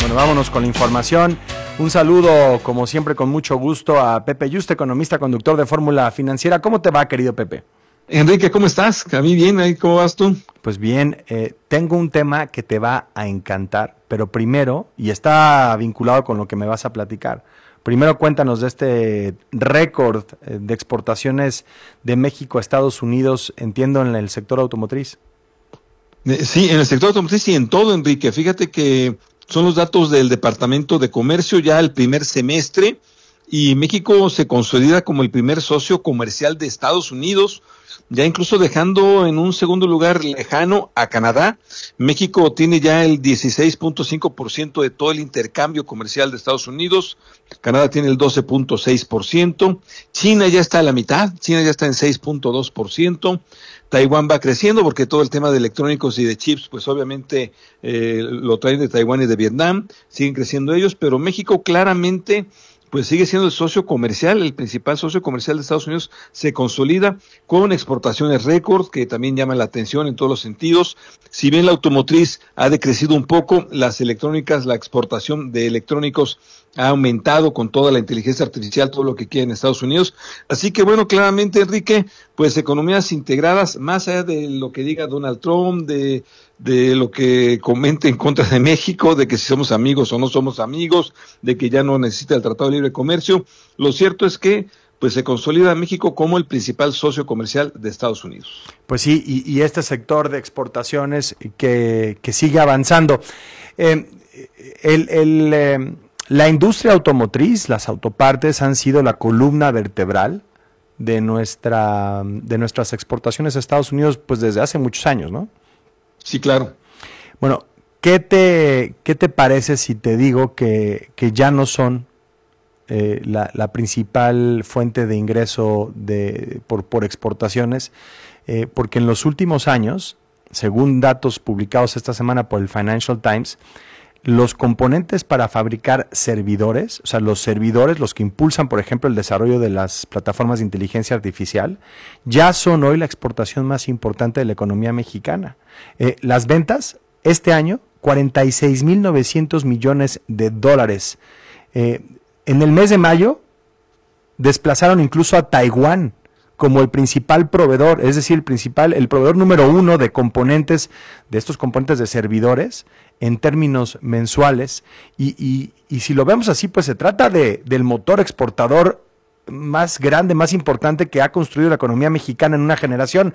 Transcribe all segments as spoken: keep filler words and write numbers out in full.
Bueno, vámonos con la información. Un saludo, como siempre, con mucho gusto a Pepe Yuste, economista, conductor de Fórmula Financiera. ¿Cómo te va, querido Pepe? Enrique, ¿cómo estás? A mí bien, ¿ahí cómo vas tú? Pues bien, eh, tengo un tema que te va a encantar, pero primero, y está vinculado con lo que me vas a platicar, primero cuéntanos de este récord de exportaciones de México a Estados Unidos, entiendo, en el sector automotriz. Sí, en el sector automotriz y en todo, Enrique. Fíjate que son los datos del Departamento de Comercio ya el primer semestre, y México se consolida como el primer socio comercial de Estados Unidos, ya incluso dejando en un segundo lugar lejano a Canadá. México tiene ya el dieciséis punto cinco por ciento de todo el intercambio comercial de Estados Unidos, Canadá tiene el doce punto seis por ciento, China ya está a la mitad, China ya está en seis punto dos por ciento, Taiwán va creciendo porque todo el tema de electrónicos y de chips, pues obviamente eh, lo traen de Taiwán y de Vietnam, siguen creciendo ellos, pero México claramente pues sigue siendo el socio comercial, el principal socio comercial de Estados Unidos, se consolida con exportaciones récord, que también llaman la atención en todos los sentidos. Si bien la automotriz ha decrecido un poco, las electrónicas, la exportación de electrónicos ha aumentado con toda la inteligencia artificial, todo lo que quiere en Estados Unidos. Así que bueno, claramente, Enrique, pues economías integradas, más allá de lo que diga Donald Trump, de de lo que comente en contra de México, de que si somos amigos o no somos amigos, de que ya no necesita el Tratado de Libre Comercio, lo cierto es que pues se consolida México como el principal socio comercial de Estados Unidos. Pues sí, y, y este sector de exportaciones que, que sigue avanzando. Eh, el, el, eh, la industria automotriz, las autopartes han sido la columna vertebral de nuestra de nuestras exportaciones a Estados Unidos pues desde hace muchos años, ¿no? Sí, claro. Bueno, ¿qué te, qué te parece si te digo que, que ya no son eh, la, la principal fuente de ingreso de, por, por exportaciones? Eh, porque en los últimos años, según datos publicados esta semana por el Financial Times, los componentes para fabricar servidores, o sea, los servidores, los que impulsan, por ejemplo, el desarrollo de las plataformas de inteligencia artificial, ya son hoy la exportación más importante de la economía mexicana. Eh, las ventas, este año, cuarenta y seis mil novecientos millones de dólares. Eh, en el mes de mayo, desplazaron incluso a Taiwán como el principal proveedor, es decir, el principal, el proveedor número uno de componentes, de estos componentes de servidores, en términos mensuales, y, y, y si lo vemos así, pues se trata de, del motor exportador más grande, más importante que ha construido la economía mexicana en una generación.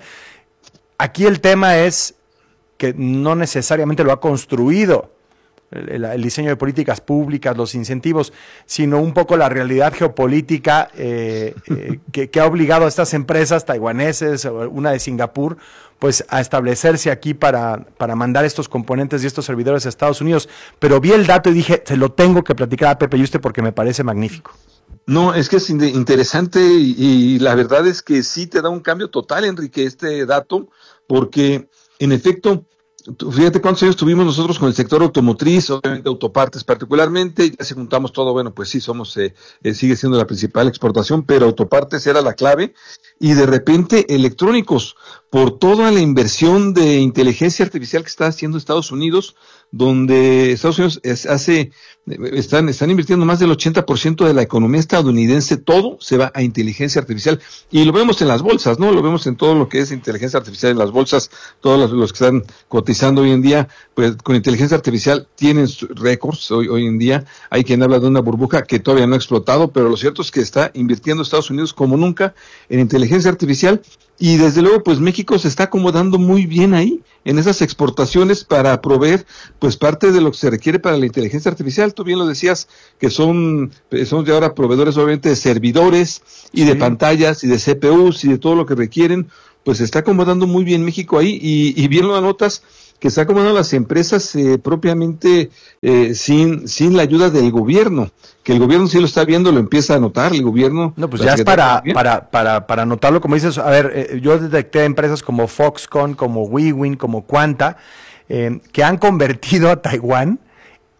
Aquí el tema es que no necesariamente lo ha construido el, el diseño de políticas públicas, los incentivos, sino un poco la realidad geopolítica eh, eh, que, que ha obligado a estas empresas taiwaneses, una de Singapur, pues a establecerse aquí para, para mandar estos componentes y estos servidores a Estados Unidos. Pero vi el dato y dije, se lo tengo que platicar a Pepe Yuste porque me parece magnífico. No, es que es interesante y, y la verdad es que sí te da un cambio total, Enrique, este dato, porque en efecto, fíjate cuántos años tuvimos nosotros con el sector automotriz, obviamente autopartes particularmente, ya si juntamos todo, bueno, pues sí, somos, eh, eh, sigue siendo la principal exportación, pero autopartes era la clave, y de repente electrónicos, por toda la inversión de inteligencia artificial que está haciendo Estados Unidos, donde Estados Unidos es, hace, están, están invirtiendo más del ochenta por ciento de la economía estadounidense, todo se va a inteligencia artificial, y lo vemos en las bolsas, ¿no? Lo vemos en todo lo que es inteligencia artificial en las bolsas, todos los, los que están cotizando hoy en día, pues con inteligencia artificial tienen récords hoy, hoy en día. Hay quien habla de una burbuja que todavía no ha explotado, pero lo cierto es que está invirtiendo Estados Unidos como nunca en inteligencia artificial, y desde luego pues México se está acomodando muy bien ahí en esas exportaciones para proveer pues parte de lo que se requiere para la inteligencia artificial. Tú bien lo decías, que son somos de ahora proveedores obviamente de servidores y sí, de pantallas y de C P Us y de todo lo que requieren. Pues se está acomodando muy bien México ahí, y, y bien lo anotas, que está acomodando las empresas eh, propiamente eh, sin sin la ayuda del gobierno, que el gobierno sí lo está viendo, lo empieza a notar, el gobierno. No, pues ya es para, para, para, para notarlo, como dices, a ver, eh, yo detecté empresas como Foxconn, como WeWin, como Quanta, eh, que han convertido a Taiwán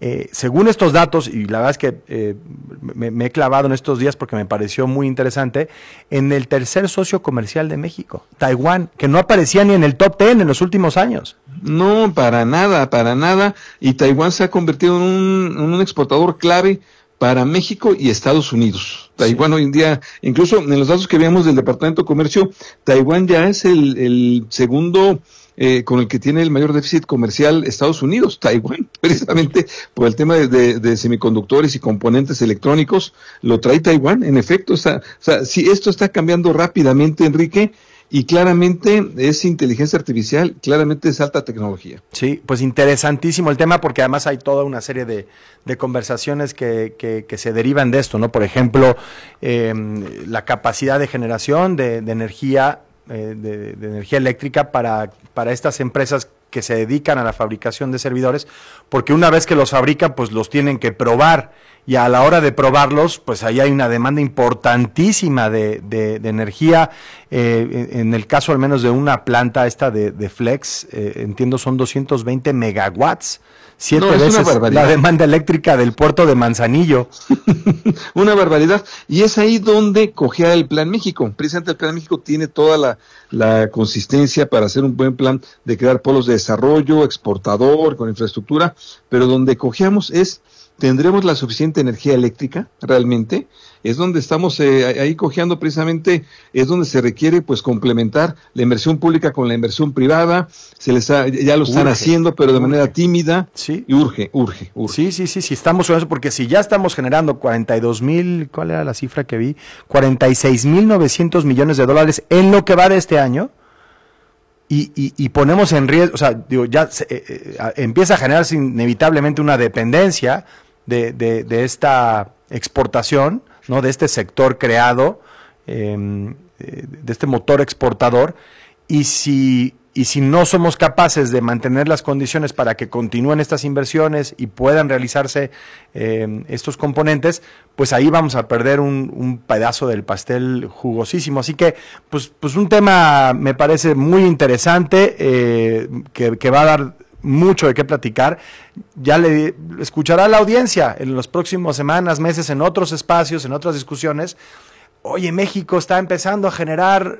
Eh, según estos datos, y la verdad es que eh, me, me he clavado en estos días porque me pareció muy interesante, en el tercer socio comercial de México, Taiwán, que no aparecía ni en el top diez en los últimos años. No, para nada, para nada. Y Taiwán se ha convertido en un, en un exportador clave para México y Estados Unidos. Taiwán sí. Hoy en día, incluso en los datos que veíamos del Departamento de Comercio, Taiwán ya es el, el segundo eh, con el que tiene el mayor déficit comercial Estados Unidos. Taiwán, precisamente por el tema de, de, de semiconductores y componentes electrónicos, lo trae Taiwán. En efecto, está, o sea, si esto está cambiando rápidamente, Enrique, y claramente es inteligencia artificial, claramente es alta tecnología. Sí, pues interesantísimo el tema, porque además hay toda una serie de, de conversaciones que, que, que se derivan de esto, ¿no? Por ejemplo, eh, la capacidad de generación de, de energía, eh, de, de energía eléctrica para, para estas empresas que se dedican a la fabricación de servidores, porque una vez que los fabrican, pues los tienen que probar, y a la hora de probarlos, pues ahí hay una demanda importantísima de, de, de energía. Eh, en el caso al menos de una planta esta de, de Flex, eh, entiendo son doscientos veinte megawatts, siete no, veces la demanda eléctrica del puerto de Manzanillo. Una barbaridad. Y es ahí donde cogea el Plan México. Precisamente el Plan México tiene toda la, la consistencia para hacer un buen plan de crear polos de desarrollo, exportador, con infraestructura, pero donde cogeamos es, ¿tendremos la suficiente energía eléctrica realmente? Es donde estamos eh, ahí cojeando precisamente, es donde se requiere pues complementar la inversión pública con la inversión privada, se les ha, ya lo están urge, haciendo, pero de urge. manera tímida, sí. y urge, urge, urge. Sí, sí, sí, sí, estamos con eso, porque si ya estamos generando cuarenta y dos mil, ¿cuál era la cifra que vi? cuarenta y seis mil novecientos millones de dólares en lo que va de este año, Y, y, y ponemos en riesgo, o sea, digo, ya se, eh, eh, empieza a generarse inevitablemente una dependencia de, de, de esta exportación, ¿no? De este sector creado, eh, de este motor exportador, y si, y si no somos capaces de mantener las condiciones para que continúen estas inversiones y puedan realizarse eh, estos componentes, pues ahí vamos a perder un, un pedazo del pastel jugosísimo. Así que, pues, pues un tema me parece muy interesante, eh, que, que va a dar mucho de qué platicar. Ya le escuchará la audiencia en las próximas semanas, meses, en otros espacios, en otras discusiones. Oye, México está empezando a generar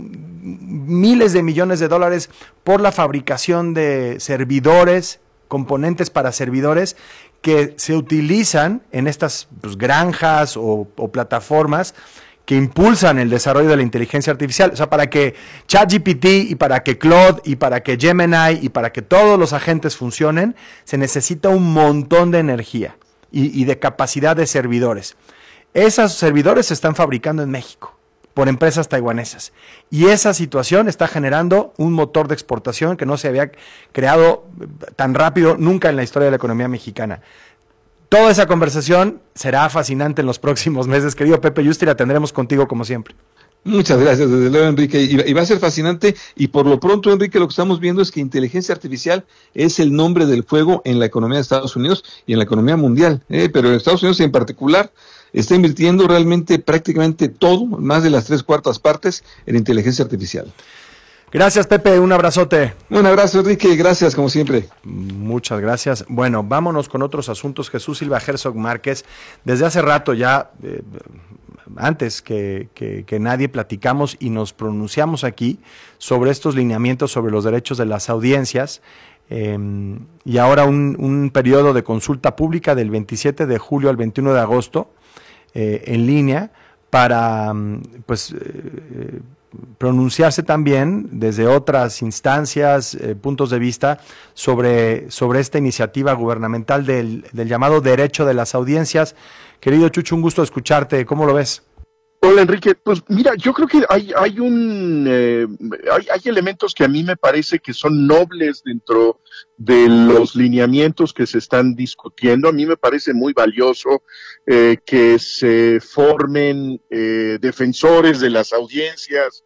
miles de millones de dólares por la fabricación de servidores, componentes para servidores que se utilizan en estas pues, granjas o, o plataformas que impulsan el desarrollo de la inteligencia artificial. O sea, para que ChatGPT y para que Claude y para que Gemini y para que todos los agentes funcionen, se necesita un montón de energía y, y de capacidad de servidores. Esos servidores se están fabricando en México por empresas taiwanesas. Y esa situación está generando un motor de exportación que no se había creado tan rápido nunca en la historia de la economía mexicana. Toda esa conversación será fascinante en los próximos meses. Querido Pepe Yusti, la tendremos contigo como siempre. Muchas gracias, desde luego, Enrique. Y, y va a ser fascinante. Y por lo pronto, Enrique, lo que estamos viendo es que inteligencia artificial es el nombre del juego en la economía de Estados Unidos y en la economía mundial. ¿eh? Pero en Estados Unidos en particular está invirtiendo realmente prácticamente todo, más de las tres cuartas partes, en inteligencia artificial. Gracias, Pepe, un abrazote. Un abrazo, Enrique, gracias como siempre. Muchas gracias. Bueno, vámonos con otros asuntos. Jesús Silva Herzog Márquez, desde hace rato ya, eh, antes que, que, que nadie platicamos y nos pronunciamos aquí sobre estos lineamientos sobre los derechos de las audiencias, eh, y ahora un, un periodo de consulta pública del veintisiete de julio al veintiuno de agosto, eh, en línea, para, pues, eh, pronunciarse también desde otras instancias, eh, puntos de vista sobre, sobre esta iniciativa gubernamental del, del llamado derecho de las audiencias. Querido Chucho, un gusto escucharte. ¿Cómo lo ves? Hola, Enrique. Pues mira, yo creo que hay, hay un eh, hay, hay elementos que a mí me parece que son nobles dentro de los lineamientos que se están discutiendo. A mí me parece muy valioso eh, que se formen eh, defensores de las audiencias,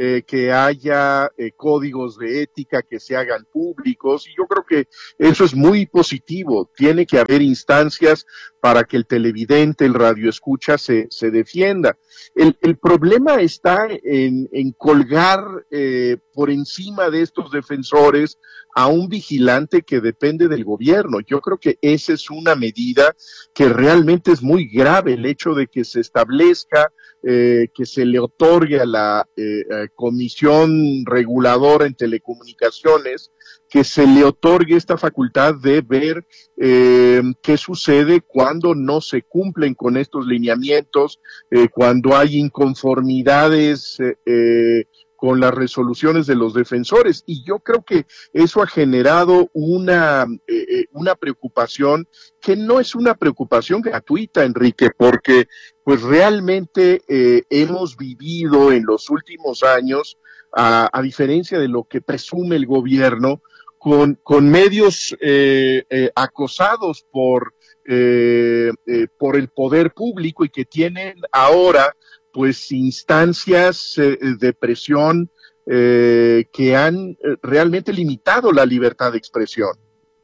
eh, que haya eh, códigos de ética que se hagan públicos, y yo creo que eso es muy positivo. Tiene que haber instancias para que el televidente, el radioescucha se, se defienda. El, el problema está en, en colgar eh, por encima de estos defensores a un vigilante que depende del gobierno. Yo creo que esa es una medida que realmente es muy grave, el hecho de que se establezca, eh, que se le otorgue a la eh, a Comisión Reguladora en Telecomunicaciones, que se le otorgue esta facultad de ver eh, qué sucede cuando no se cumplen con estos lineamientos, eh, cuando hay inconformidades eh, eh, con las resoluciones de los defensores. Y yo creo que eso ha generado una, eh, una preocupación que no es una preocupación gratuita, Enrique, porque pues realmente eh, hemos vivido en los últimos años, a, a diferencia de lo que presume el gobierno, con, con medios eh, eh, acosados por, eh, eh, por el poder público y que tienen ahora pues instancias eh, de presión eh, que han eh, realmente limitado la libertad de expresión.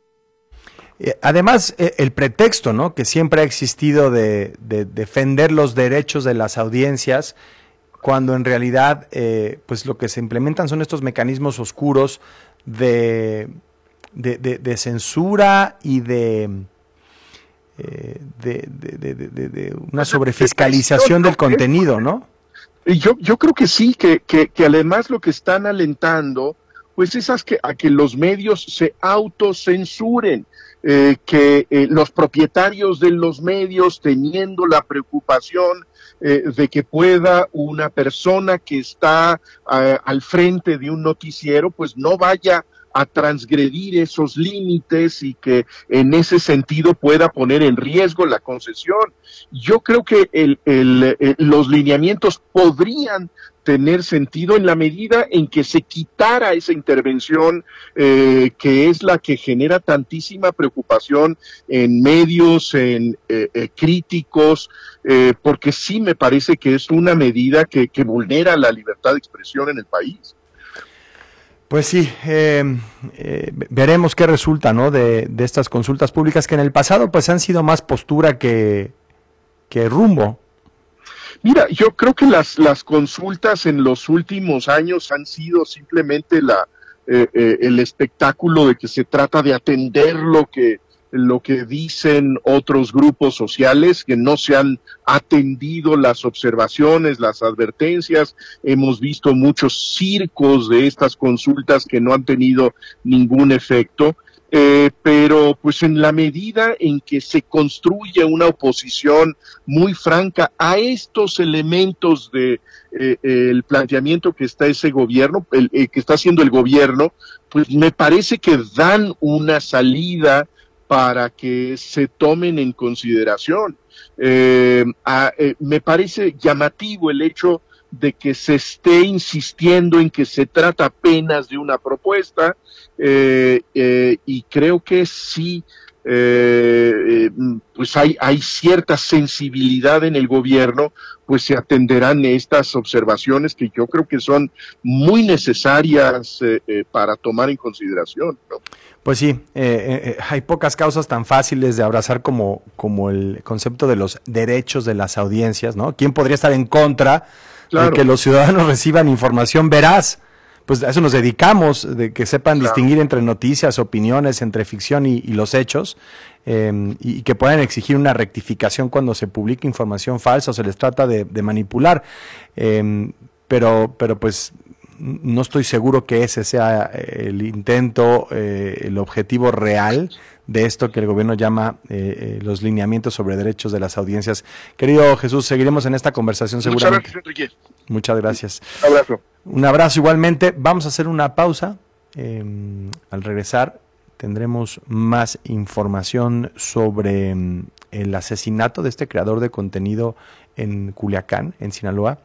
Además, el pretexto, ¿no?, que siempre ha existido de, de defender los derechos de las audiencias, cuando en realidad eh, pues lo que se implementan son estos mecanismos oscuros de, de, de, de censura y de, eh, de, de, de, de, de una sobrefiscalización del contenido, ¿no? Yo, yo creo que sí, que, que, que además lo que están alentando pues es a que, a que los medios se autocensuren. Eh, que eh, los propietarios de los medios, teniendo la preocupación eh, de que pueda una persona que está eh, al frente de un noticiero, pues no vaya a transgredir esos límites y que en ese sentido pueda poner en riesgo la concesión. Yo creo que el, el, el, los lineamientos podrían tener sentido en la medida en que se quitara esa intervención eh, que es la que genera tantísima preocupación en medios, en eh, eh, críticos, eh, porque sí me parece que es una medida que, que vulnera la libertad de expresión en el país. Pues sí, eh, eh, veremos qué resulta, ¿no?, de, de estas consultas públicas que en el pasado pues han sido más postura que, que rumbo. Mira, yo creo que las, las consultas en los últimos años han sido simplemente la, eh, eh, el espectáculo de que se trata de atender lo que, lo que dicen otros grupos sociales, que no se han atendido las observaciones, las advertencias. Hemos visto muchos circos de estas consultas que no han tenido ningún efecto. Eh, pero pues en la medida en que se construye una oposición muy franca a estos elementos de eh, el planteamiento que está ese gobierno, el, el que está haciendo el gobierno, pues me parece que dan una salida para que se tomen en consideración. Eh, a, eh, me parece llamativo el hecho de que se esté insistiendo en que se trata apenas de una propuesta, eh, eh, y creo que sí, eh, eh, pues hay, hay cierta sensibilidad en el gobierno, pues se atenderán estas observaciones que yo creo que son muy necesarias eh, eh, para tomar en consideración, ¿no? Pues sí, eh, eh, hay pocas causas tan fáciles de abrazar como, como el concepto de los derechos de las audiencias, ¿no? ¿Quién podría estar en contra Claro. de que los ciudadanos reciban información veraz? Pues a eso nos dedicamos, de que sepan claro. distinguir entre noticias, opiniones, entre ficción y, y los hechos, eh, y que puedan exigir una rectificación cuando se publique información falsa o se les trata de, de manipular. Eh, pero, pero pues no estoy seguro que ese sea el intento, eh, el objetivo real de esto que el gobierno llama eh, eh, los lineamientos sobre derechos de las audiencias. Querido Jesús, seguiremos en esta conversación seguramente. Muchas gracias, Enrique. Muchas gracias. Un abrazo. Un abrazo igualmente. Vamos a hacer una pausa. Eh, al regresar tendremos más información sobre eh, el asesinato de este creador de contenido en Culiacán, en Sinaloa.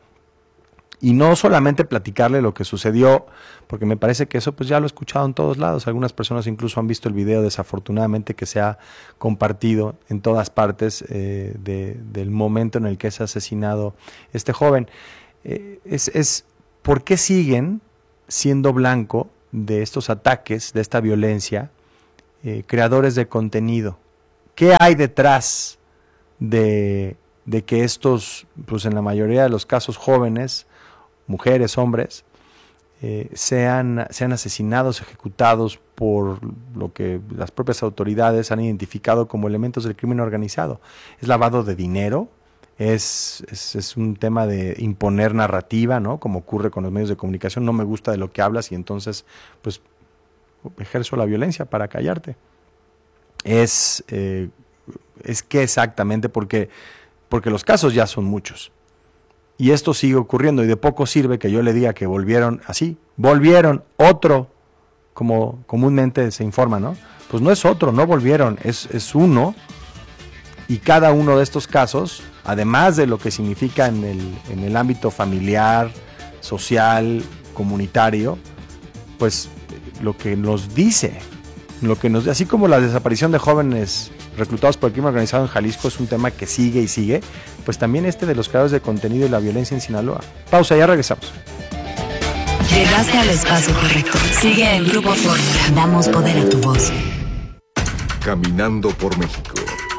Y no solamente platicarle lo que sucedió, porque me parece que eso pues ya lo he escuchado en todos lados. Algunas personas incluso han visto el video, desafortunadamente, que se ha compartido en todas partes eh, de, del momento en el que es asesinado este joven. Eh, es, es ¿por qué siguen siendo blanco de estos ataques, de esta violencia, eh, creadores de contenido? ¿Qué hay detrás de, de que estos, pues en la mayoría de los casos jóvenes, mujeres, hombres, eh, sean, sean asesinados, ejecutados por lo que las propias autoridades han identificado como elementos del crimen organizado? ¿Es lavado de dinero? Es, es, es un tema de imponer narrativa, ¿no? Como ocurre con los medios de comunicación. No me gusta de lo que hablas y entonces pues ejerzo la violencia para callarte. Es, eh, es que exactamente porque, porque los casos ya son muchos. Y esto sigue ocurriendo y de poco sirve que yo le diga que volvieron así, volvieron otro, como comúnmente se informa, ¿no? Pues no es otro, no volvieron, es, es uno, y cada uno de estos casos, además de lo que significa en el, en el ámbito familiar, social, comunitario, pues lo que nos dice, lo que nos, así como la desaparición de jóvenes reclutados por el crimen organizado en Jalisco es un tema que sigue y sigue, pues también este de los creadores de contenido y la violencia en Sinaloa. Pausa, ya regresamos. Llegaste al espacio correcto. Sigue el Grupo Fórmula. Damos poder a tu voz. Caminando por México.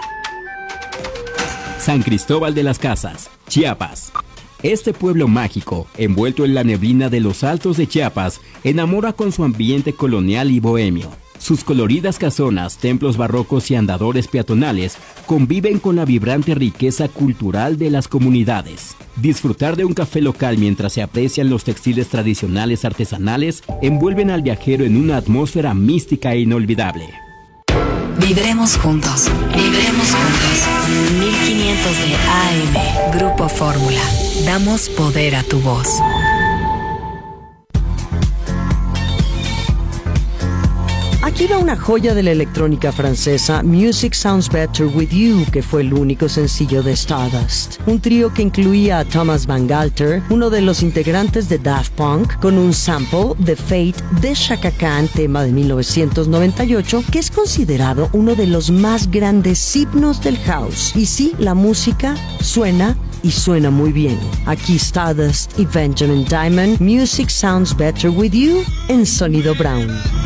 San Cristóbal de las Casas, Chiapas. Este pueblo mágico, envuelto en la neblina de los altos de Chiapas, enamora con su ambiente colonial y bohemio. Sus coloridas casonas, templos barrocos y andadores peatonales conviven con la vibrante riqueza cultural de las comunidades. Disfrutar de un café local mientras se aprecian los textiles tradicionales artesanales envuelven al viajero en una atmósfera mística e inolvidable. Vibremos juntos, vibremos juntos. mil quinientos de A M, Grupo Fórmula. Damos poder a tu voz. Aquí va una joya de la electrónica francesa, Music Sounds Better With You, que fue el único sencillo de Stardust. Un trío que incluía a Thomas Van Galter, uno de los integrantes de Daft Punk, con un sample de Fate de Chaka Khan, tema de mil novecientos noventa y ocho, que es considerado uno de los más grandes himnos del house. Y sí, la música suena y suena muy bien. Aquí Stardust y Benjamin Diamond, Music Sounds Better With You, en Sonido Brown.